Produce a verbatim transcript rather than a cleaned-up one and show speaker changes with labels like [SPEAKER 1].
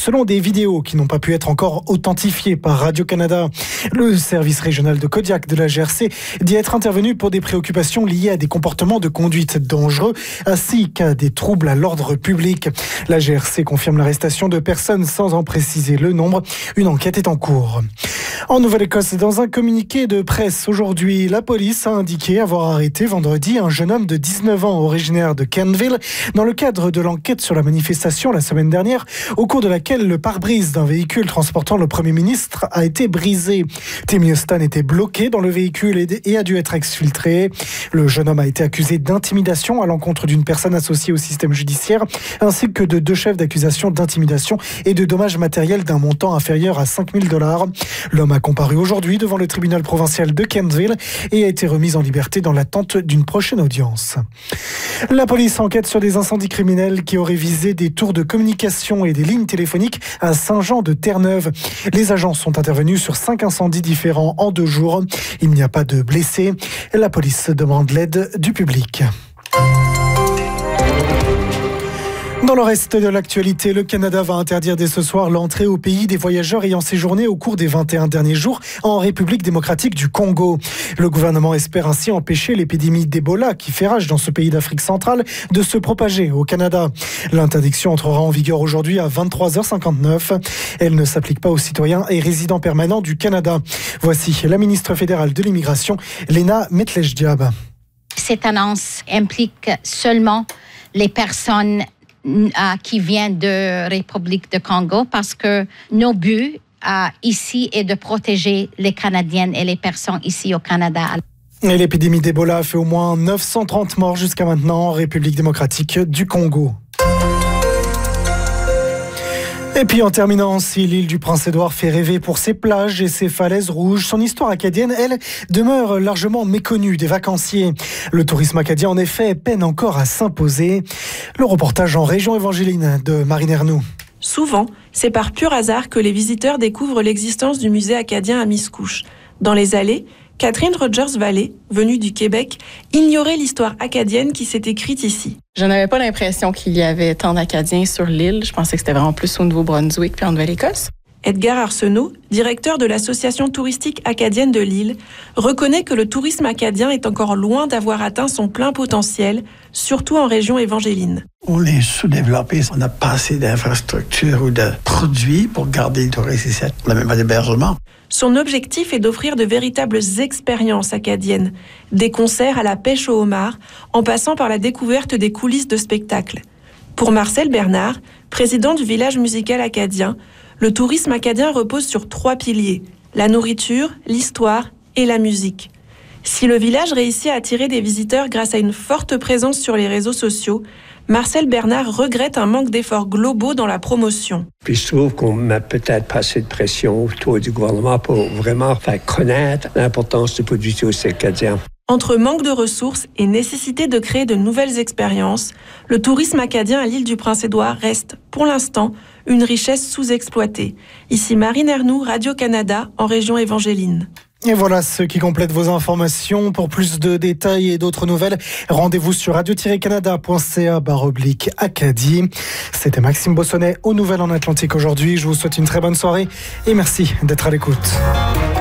[SPEAKER 1] selon des vidéos qui n'ont pas pu être encore authentifiées par Radio-Canada. Le service régional de Kodiak de la G R C dit être intervenu pour des préoccupations liées à des comportements de conduite dangereux ainsi qu'à des troubles à l'ordre public. La G R C confirme l'arrestation de personnes sans en préciser le nombre. Une enquête est en cours. En Nouvelle-Écosse, dans un communiqué de presse aujourd'hui, la police a indiqué avoir arrêté vendredi un jeune homme de dix-neuf ans originaire de Kentville dans le cadre de l'enquête sur la manifestation la semaine dernière, au cours de laquelle le pare-brise d'un véhicule transportant le Premier ministre a été brisé. Tim Houston était bloqué dans le véhicule et a dû être exfiltré. Le jeune homme a été accusé d'intimidation à l'encontre d'une personne associée au système judiciaire, ainsi que de deux chefs d'accusation d'intimidation et de dommages matériels d'un montant inférieur à cinq mille dollars. L'homme a comparu aujourd'hui devant le tribunal provincial de Kentville et a été remis en liberté dans l'attente d'une prochaine audience. La police enquête sur des incendies criminels qui auraient visé des tours de communication et des lignes téléphoniques à Saint-Jean-de-Terre-Neuve. Les agents sont intervenus sur cinq incendies différents en deux jours. Il n'y a pas de blessés. La police demande l'aide du public. Dans le reste de l'actualité, le Canada va interdire dès ce soir l'entrée au pays des voyageurs ayant séjourné au cours des vingt et un derniers jours en République démocratique du Congo. Le gouvernement espère ainsi empêcher l'épidémie d'Ebola qui fait rage dans ce pays d'Afrique centrale de se propager au Canada. L'interdiction entrera en vigueur aujourd'hui à vingt-trois heures cinquante-neuf. Elle ne s'applique pas aux citoyens et résidents permanents du Canada. Voici la ministre fédérale de l'immigration, Lena Metlej-Diab.
[SPEAKER 2] Cette annonce implique seulement les personnes qui vient de République du Congo parce que nos buts uh, ici est de protéger les Canadiennes et les personnes ici au Canada.
[SPEAKER 1] Et l'épidémie d'Ebola a fait au moins neuf cent trente morts jusqu'à maintenant en République démocratique du Congo. Et puis en terminant, si l'île du Prince-Édouard fait rêver pour ses plages et ses falaises rouges, son histoire acadienne, elle, demeure largement méconnue des vacanciers. Le tourisme acadien, en effet, peine encore à s'imposer. Le reportage en région évangéline de Marine Ernoux.
[SPEAKER 3] Souvent, c'est par pur hasard que les visiteurs découvrent l'existence du musée acadien à Miscouche. Dans les allées, Catherine Rogers-Vallée, venue du Québec, ignorait l'histoire acadienne qui s'est écrite ici.
[SPEAKER 4] Je n'avais pas l'impression qu'il y avait tant d'Acadiens sur l'île. Je pensais que c'était vraiment plus au Nouveau-Brunswick puis en Nouvelle-Écosse.
[SPEAKER 3] Edgar Arsenault, directeur de l'Association touristique acadienne de l'île, reconnaît que le tourisme acadien est encore loin d'avoir atteint son plein potentiel, surtout en région évangéline.
[SPEAKER 5] On est sous-développé, on n'a pas assez d'infrastructures ou de produits pour garder les touristes ici. On n'a même pas d'hébergement.
[SPEAKER 3] Son objectif est d'offrir de véritables expériences acadiennes, des concerts à la pêche au homard, en passant par la découverte des coulisses de spectacles. Pour Marcel Bernard, président du village musical acadien, le tourisme acadien repose sur trois piliers, la nourriture, l'histoire et la musique. Si le village réussit à attirer des visiteurs grâce à une forte présence sur les réseaux sociaux, Marcel Bernard regrette un manque d'efforts globaux dans la promotion.
[SPEAKER 6] Puis je trouve qu'on met peut-être pas assez de pression autour du gouvernement pour vraiment faire connaître l'importance du produit touristique acadien.
[SPEAKER 3] Entre manque de ressources et nécessité de créer de nouvelles expériences, le tourisme acadien à l'île du Prince-Édouard reste, pour l'instant, une richesse sous-exploitée. Ici Marine Ernoux, Radio-Canada, en région évangéline.
[SPEAKER 1] Et voilà ce qui complète vos informations. Pour plus de détails et d'autres nouvelles, rendez-vous sur radio tiret canada point c a barre oblique Acadie. C'était Maxime Bossonnet aux Nouvelles en Atlantique aujourd'hui. Je vous souhaite une très bonne soirée et merci d'être à l'écoute.